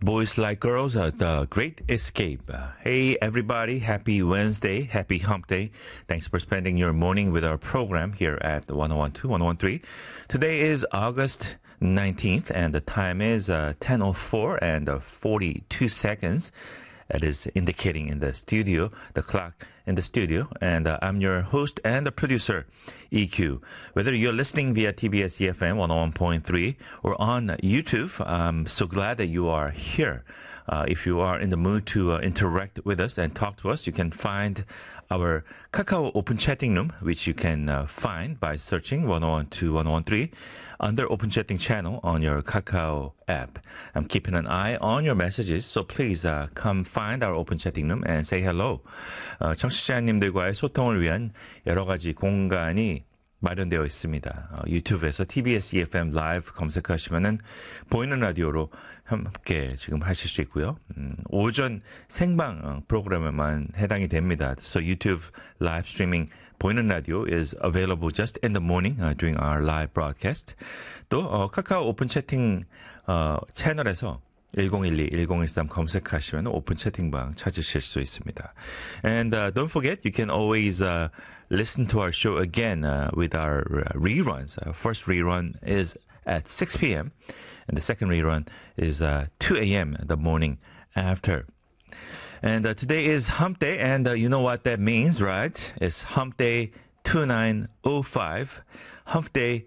Boys Like Girls, The Great Escape. Hey everybody, happy Wednesday, happy hump day. Thanks for spending your morning with our program here at 1012, 1013. Today is August 19th and the time is 10:04 and 42 seconds. It is indicating in the studio, the clock in the studio. And I'm your host and the producer, EQ. Whether you're listening via TBS EFM 101.3 or on YouTube, I'm so glad that you are here. If you are in the mood to interact with us and talk to us, you can find our Kakao Open Chatting Room, which you can find by searching 1012, 1013 under Open Chatting channel on your Kakao app. I'm keeping an eye on your messages, so please come find our Open Chatting Room and say hello. 청취자님들과의 소통을 위한 여러 가지 공간이 마련되어 있습니다. 유튜브에서 TBS EFM 라이브 검색하시면은 보이는 라디오로 함께 지금 하실 수 있고요. 오전 생방 프로그램에만 해당이 됩니다. So YouTube live streaming 보이는 라디오 is available just in the morning during our live broadcast. 또 카카오 오픈 채팅 채널에서 1012, 1013 검색하시면 오픈 채팅방 찾으실 수 있습니다. And don't forget, you can always listen to our show again with our reruns. Our first rerun is at 6 p.m. and the second rerun is 2 a.m. the morning after. And today is Hump Day, and you know what that means, right? It's Hump Day 2905, Hump Day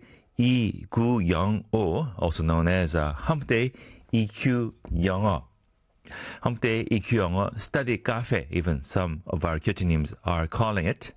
2905, also known as Hump Day EQ 영어. Hump Day EQ 영어 study cafe, even some of our 교수님s are calling it.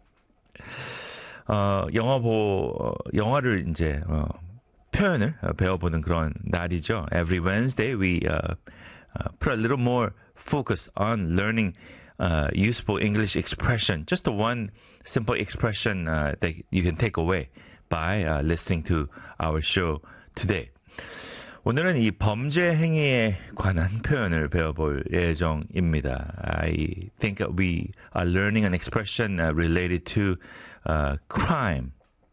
영어를 이제 표현을 배워보는 그런 날이죠. Every Wednesday we put a little more focus on learning useful English expression. Just the one simple expression that you can take away by listening to our show today. 오늘은 이 범죄 행위에 관한 표현을 배워볼 예정입니다. I think we are learning an expression related to crime.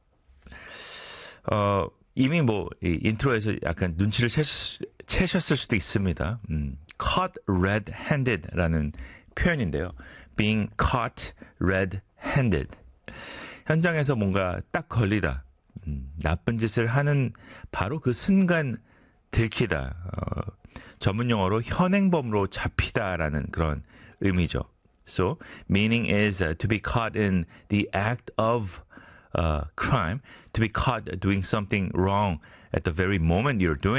이미 이 인트로에서 약간 눈치를 채셨을 수도 있습니다. Caught red-handed라는 표현인데요. Being caught red-handed. 현장에서 뭔가 딱 걸리다. 나쁜 짓을 하는 바로 그 순간 들키다. 전문 용어로 현행범으로 잡히다라는 그런 의미죠. So, meaning is to be caught in the act of crime, to be caught doing something wrong at the very moment you're doing